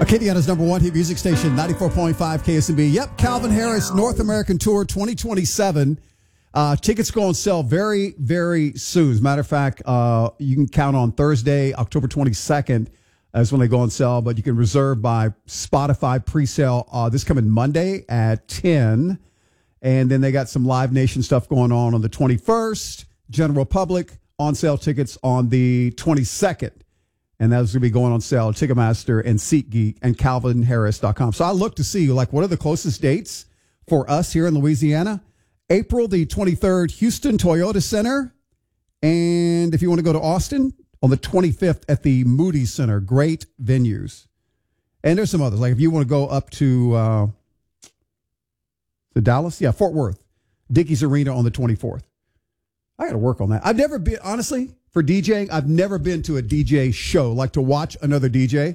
Acadiana's number one hit music station, 94.5 KSMB. Yep, Calvin Harris, North American Tour 2027. Tickets go on sale very, very soon. As a matter of fact, you can count on Thursday, October 22nd is when they go on sale, but you can reserve by Spotify pre-sale this coming Monday at 10. And then they got some Live Nation stuff going on the 21st. General public on sale tickets on the 22nd. And that's going to be going on sale at Ticketmaster and SeatGeek and CalvinHarris.com. So I look to see, like, what are the closest dates for us here in Louisiana? April the 23rd, Houston Toyota Center. And if you want to go to Austin, on the 25th at the Moody Center. Great venues. And there's some others. Like if you want to go up to the Dallas, Fort Worth, Dickies Arena on the 24th. I got to work on that. I've never been, honestly, for DJing, I've never been to a DJ show, like to watch another DJ.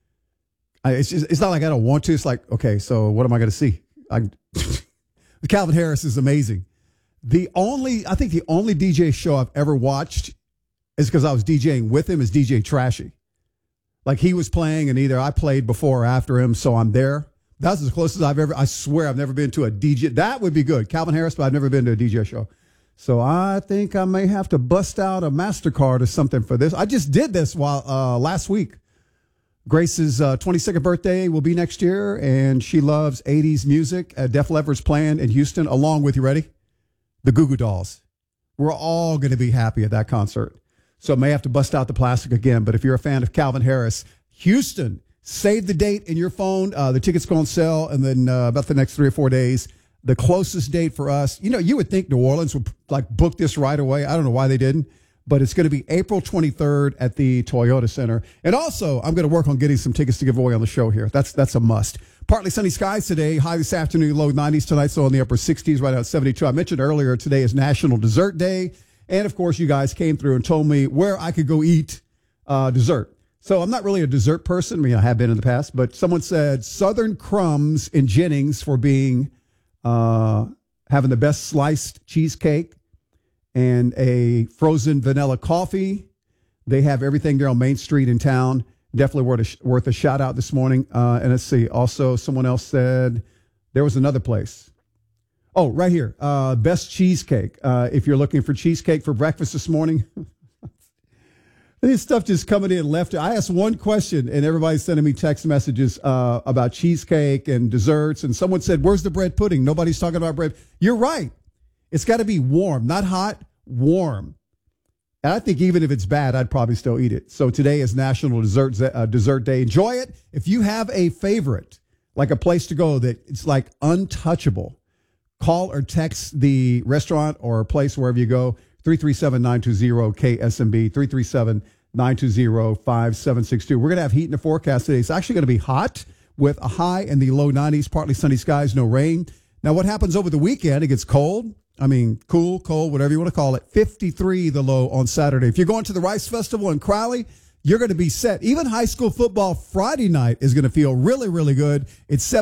It's not like I don't want to. It's like, okay, so what am I going to see? Calvin Harris is amazing. I think the only DJ show I've ever watched is because I was DJing with him is DJ Trashy. Like he was playing and either I played before or after him, so I'm there. That's as close as I swear I've never been to a DJ. That would be good. Calvin Harris, but I've never been to a DJ show. So I think I may have to bust out a MasterCard or something for this. I just did this last week. Grace's 22nd birthday will be next year, and she loves 80s music. Def Leppard's playing in Houston, along with, you ready? The Goo Goo Dolls. We're all going to be happy at that concert. So I may have to bust out the plastic again. But if you're a fan of Calvin Harris, Houston, save the date in your phone. The tickets go on sale, and then about the next 3 or 4 days, the closest date for us, you would think New Orleans would like book this right away. I don't know why they didn't, but it's going to be April 23rd at the Toyota Center. And also, I'm going to work on getting some tickets to give away on the show here. That's a must. Partly sunny skies today, high this afternoon, low 90s tonight, so in the upper 60s, right out 72. I mentioned earlier today is National Dessert Day. And, of course, you guys came through and told me where I could go eat dessert. So I'm not really a dessert person. I mean, I have been in the past. But someone said Southern Crumbs in Jennings for being having the best sliced cheesecake and a frozen vanilla coffee. They have everything there on Main Street in town. Definitely worth a shout out this morning. And let's see. Also, someone else said there was another place. Oh, right here. Best cheesecake. If you're looking for cheesecake for breakfast this morning. This stuff just coming in left. I asked one question, and everybody's sending me text messages about cheesecake and desserts. And someone said, where's the bread pudding? Nobody's talking about bread. You're right. It's got to be warm, not hot, warm. And I think even if it's bad, I'd probably still eat it. So today is National Dessert Day. Enjoy it. If you have a favorite, like a place to go that it's like untouchable, call or text the restaurant or place wherever you go, 337-920-KSMB, 337-920-5762. We're going to have heat in the forecast today. It's actually going to be hot with a high in the low 90s, partly sunny skies, no rain. Now, what happens over the weekend? It gets cold. I mean, cool, cold, whatever you want to call it. 53 the low on Saturday. If you're going to the Rice Festival in Crowley, you're going to be set. Even high school football Friday night is going to feel really, really good. It's